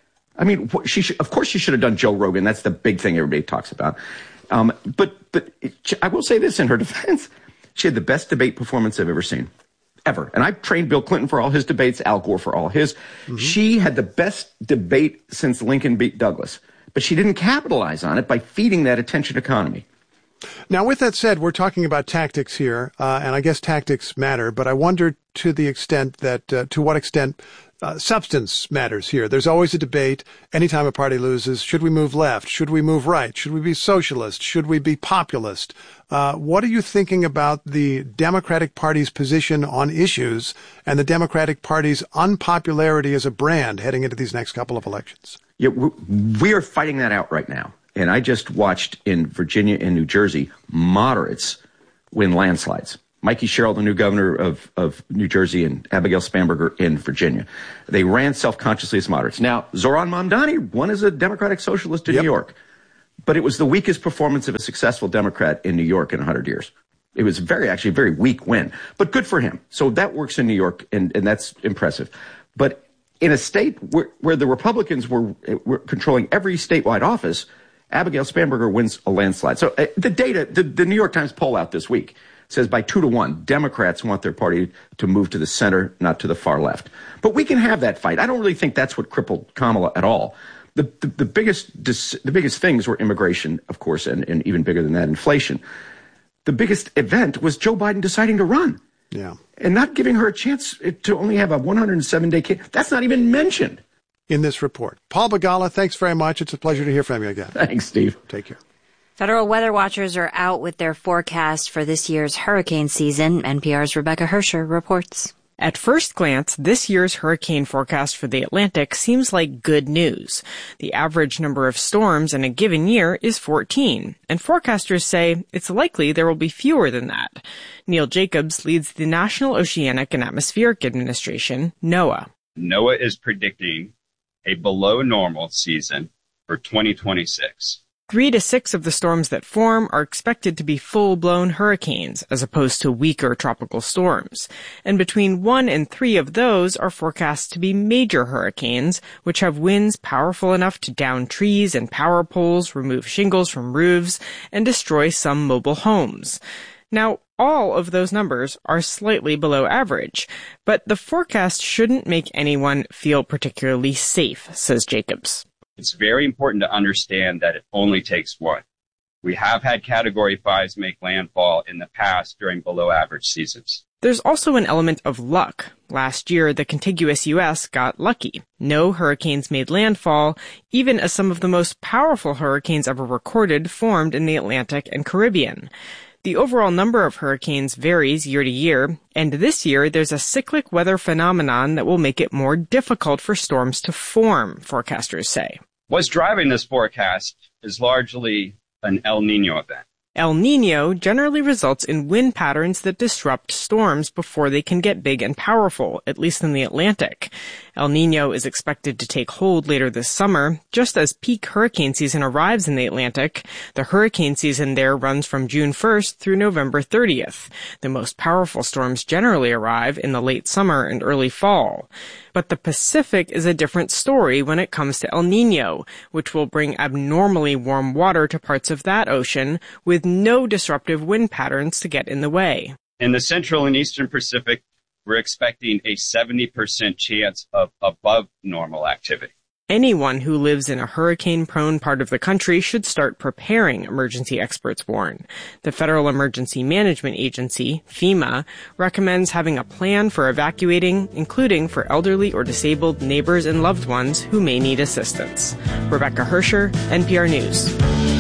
I mean, she should, of course she should have done Joe Rogan. That's the big thing everybody talks about. Um, but but it, I will say this in her defense. She had the best debate performance I've ever seen. Ever. And I've trained Bill Clinton for all his debates, Al Gore for all his. Mm-hmm. She had the best debate since Lincoln beat Douglas. But she didn't capitalize on it by feeding that attention economy. Now, with that said, we're talking about tactics here, uh, and I guess tactics matter, but I wonder to the extent that, uh, to what extent uh, substance matters here. There's always a debate. Anytime a party loses, should we move left? Should we move right? Should we be socialist? Should we be populist? Uh, what are you thinking about the Democratic Party's position on issues and the Democratic Party's unpopularity as a brand heading into these next couple of elections? Yeah, we are fighting that out right now. And I just watched in Virginia and New Jersey, moderates win landslides. Mikey Sherrill, the new governor of, of New Jersey, and Abigail Spanberger in Virginia. They ran self-consciously as moderates. Now, Zoran Mamdani won as a Democratic Socialist in yep. New York. But it was the weakest performance of a successful Democrat in New York in one hundred years. It was very, actually a very weak win. But good for him. So that works in New York, and, and that's impressive. But in a state where, where the Republicans were, were controlling every statewide office, Abigail Spanberger wins a landslide. So uh, the data, the, the New York Times poll out this week says by two to one, Democrats want their party to move to the center, not to the far left. But we can have that fight. I don't really think that's what crippled Kamala at all. The, the, the biggest the biggest things were immigration, of course, and, and even bigger than that, inflation. The biggest event was Joe Biden deciding to run. Yeah. And not giving her a chance to only have a one hundred seven day case. That's not even mentioned in this report. Paul Begala, thanks very much. It's a pleasure to hear from you again. Thanks, Steve. Take care. Federal weather watchers are out with their forecast for this year's hurricane season. N P R's Rebecca Hersher reports. At first glance, this year's hurricane forecast for the Atlantic seems like good news. The average number of storms in a given year is fourteen, and forecasters say it's likely there will be fewer than that. Neil Jacobs leads the National Oceanic and Atmospheric Administration, NOAA. NOAA is predicting a below normal season for twenty twenty-six. Three to six of the storms that form are expected to be full-blown hurricanes, as opposed to weaker tropical storms. And between one and three of those are forecast to be major hurricanes, which have winds powerful enough to down trees and power poles, remove shingles from roofs, and destroy some mobile homes. Now, all of those numbers are slightly below average, but the forecast shouldn't make anyone feel particularly safe, says Jacobs. It's very important to understand that it only takes one. We have had Category fives make landfall in the past during below average seasons. There's also an element of luck. Last year, the contiguous U S got lucky. No hurricanes made landfall, even as some of the most powerful hurricanes ever recorded formed in the Atlantic and Caribbean. The overall number of hurricanes varies year to year, and this year there's a cyclic weather phenomenon that will make it more difficult for storms to form, forecasters say. What's driving this forecast is largely an El Niño event. El Niño generally results in wind patterns that disrupt storms before they can get big and powerful, at least in the Atlantic. El Niño is expected to take hold later this summer, just as peak hurricane season arrives in the Atlantic. The hurricane season there runs from June first through November thirtieth. The most powerful storms generally arrive in the late summer and early fall. But the Pacific is a different story when it comes to El Niño, which will bring abnormally warm water to parts of that ocean with no disruptive wind patterns to get in the way. In the central and eastern Pacific, we're expecting a seventy percent chance of above normal activity. Anyone who lives in a hurricane-prone part of the country should start preparing, emergency experts warn. The Federal Emergency Management Agency, FEMA, recommends having a plan for evacuating, including for elderly or disabled neighbors and loved ones who may need assistance. Rebecca Hersher, N P R News.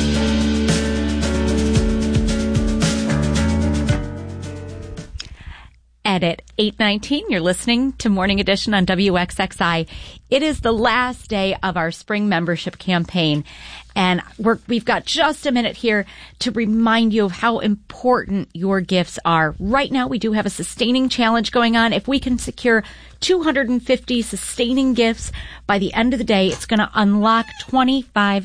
And at eight nineteen, you're listening to Morning Edition on W X X I. It is the last day of our spring membership campaign, and we're, we've got just a minute here to remind you of how important your gifts are. Right now, we do have a sustaining challenge going on. If we can secure two hundred fifty sustaining gifts by the end of the day, it's going to unlock twenty-five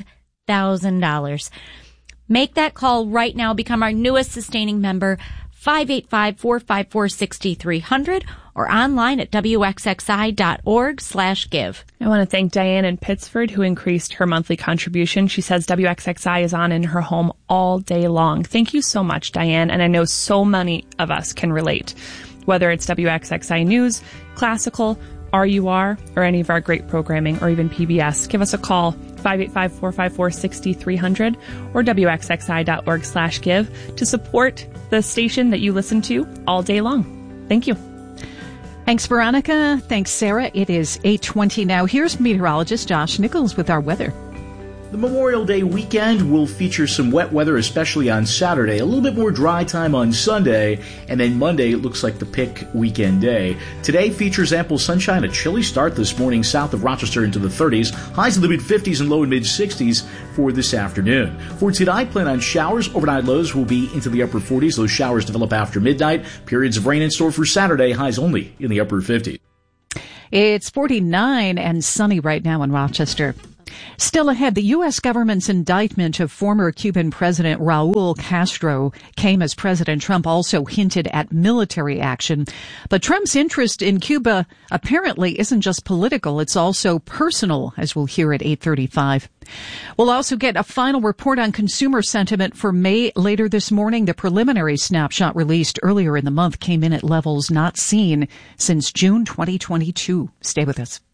thousand dollars. Make that call right now. Become our newest sustaining member, five eight five, four five four, six three zero zero, or online at W X X I dot org slash give. I want to thank Diane in Pittsford, who increased her monthly contribution. She says W X X I is on in her home all day long. Thank you so much, Diane, and I know so many of us can relate. Whether it's W X X I News, Classical, R U R, or any of our great programming, or even P B S, give us a call, five eight five, four five four, six three zero zero, or W X X I dot org slash give to support the station that you listen to all day long. Thank you. Thanks, Veronica. Thanks, Sarah. It is eight twenty now. Here's meteorologist Josh Nichols with our weather. The Memorial Day weekend will feature some wet weather, especially on Saturday. A little bit more dry time on Sunday, and then Monday it looks like the pick weekend day. Today features ample sunshine, a chilly start this morning south of Rochester into the thirties, highs in the mid-fifties and low and mid-sixties for this afternoon. For tonight, plan on showers. Overnight lows will be into the upper forties. Those showers develop after midnight. Periods of rain in store for Saturday, highs only in the upper fifties. It's forty-nine and sunny right now in Rochester. Still ahead, the U S government's indictment of former Cuban President Raul Castro came as President Trump also hinted at military action. But Trump's interest in Cuba apparently isn't just political, it's also personal, as we'll hear at eight thirty-five. We'll also get a final report on consumer sentiment for May later this morning. The preliminary snapshot released earlier in the month came in at levels not seen since June twenty twenty-two. Stay with us.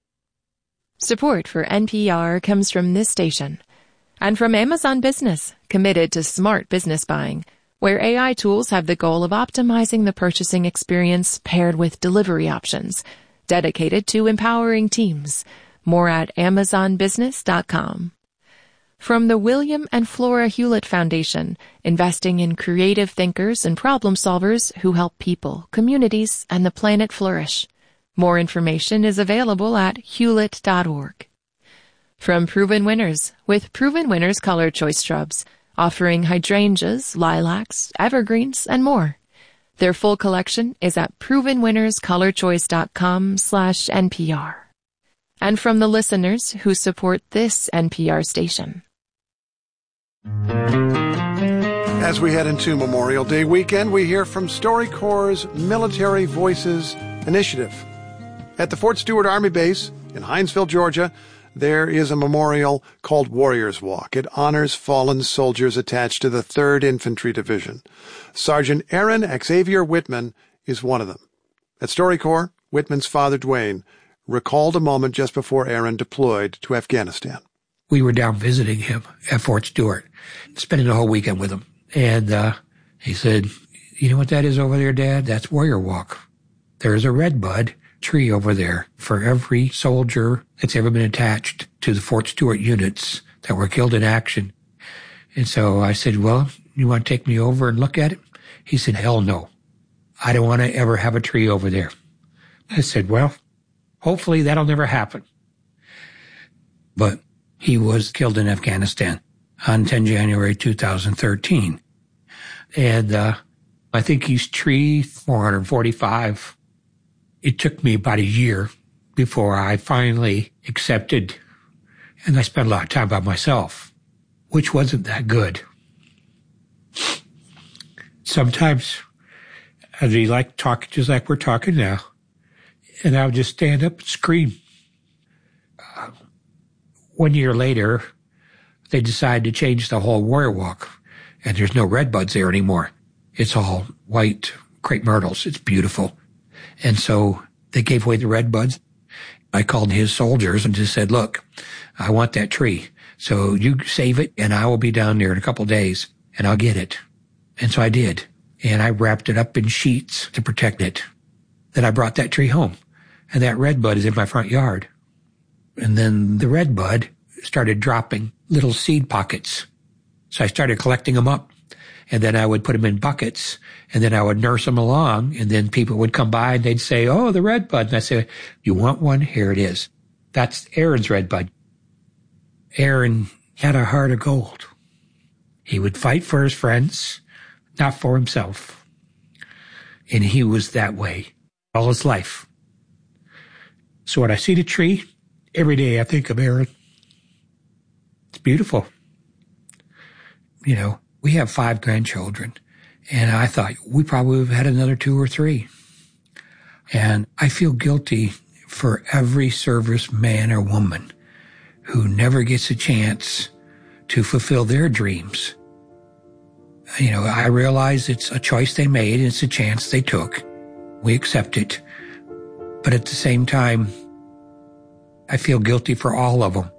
Support for N P R comes from this station and from Amazon Business, committed to smart business buying, where A I tools have the goal of optimizing the purchasing experience paired with delivery options, dedicated to empowering teams. More at amazon business dot com. From the William and Flora Hewlett Foundation, investing in creative thinkers and problem solvers who help people, communities, and the planet flourish. More information is available at hewlett dot org. From Proven Winners, with Proven Winners Color Choice Shrubs, offering hydrangeas, lilacs, evergreens, and more. Their full collection is at proven winners color choice dot com slash N P R. And from the listeners who support this N P R station. As we head into Memorial Day weekend, we hear from StoryCorps' Military Voices Initiative. At the Fort Stewart Army Base in Hinesville, Georgia, there is a memorial called Warriors Walk. It honors fallen soldiers attached to the third Infantry Division. Sergeant Aaron Xavier Whitman is one of them. At StoryCorps, Whitman's father, Dwayne, recalled a moment just before Aaron deployed to Afghanistan. We were down visiting him at Fort Stewart, spending the whole weekend with him. And uh, he said, "You know what that is over there, Dad? That's Warrior Walk. There's a redbud tree over there for every soldier that's ever been attached to the Fort Stewart units that were killed in action." And so I said, "Well, you want to take me over and look at it?" He said, "Hell no. I don't want to ever have a tree over there." I said, "Well, hopefully that'll never happen." But he was killed in Afghanistan on the tenth of January two thousand thirteen. And uh, I think he's tree four hundred forty-five. It took me about a year before I finally accepted, and I spent a lot of time by myself, which wasn't that good. Sometimes I'd be like talking just like we're talking now, and I would just stand up and scream. Uh, one year later, they decided to change the whole Warrior Walk, and there's no redbuds there anymore. It's all white crepe myrtles. It's beautiful. And so they gave away the redbuds. I called his soldiers and just said, "Look, I want that tree. So you save it, and I will be down there in a couple of days, and I'll get it." And so I did. And I wrapped it up in sheets to protect it. Then I brought that tree home, and that redbud is in my front yard. And then the redbud started dropping little seed pockets. So I started collecting them up. And then I would put them in buckets, and then I would nurse them along, and then people would come by and they'd say, "Oh, the redbud." And I say, "You want one? Here it is." That's Aaron's redbud. Aaron had a heart of gold. He would fight for his friends, not for himself. And he was that way all his life. So when I see the tree, every day I think of Aaron. It's beautiful. You know, we have five grandchildren, and I thought we probably would have had another two or three. And I feel guilty for every serviceman or woman who never gets a chance to fulfill their dreams. You know, I realize it's a choice they made, and it's a chance they took. We accept it. But at the same time, I feel guilty for all of them.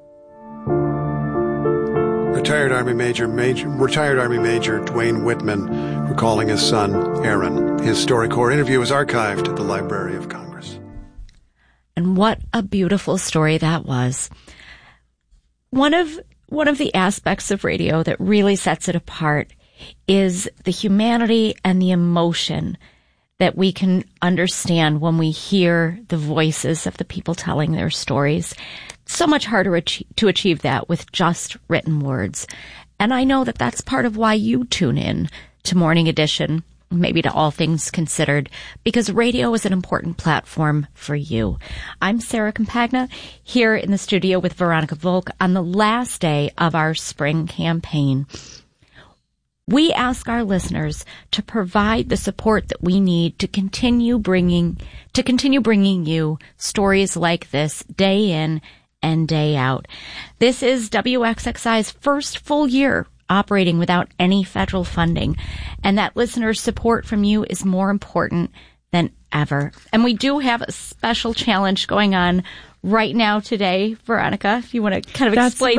Retired Army Major, Major, retired Army Major Dwayne Whitman recalling his son, Aaron. His StoryCorps interview is archived at the Library of Congress. And what a beautiful story that was. One of, one of the aspects of radio that really sets it apart is the humanity and the emotion that we can understand when we hear the voices of the people telling their stories. So much harder to achieve that with just written words. And I know that that's part of why you tune in to Morning Edition, maybe to All Things Considered, because radio is an important platform for you. I'm Sarah Compagna, here in the studio with Veronica Volk on the last day of our spring campaign. We ask our listeners to provide the support that we need to continue bringing, to continue bringing you stories like this day in and day out. This is W X X I's first full year operating without any federal funding, and that listener support from you is more important than ever. And we do have a special challenge going on right now today, Veronica, if you want to kind of That's explain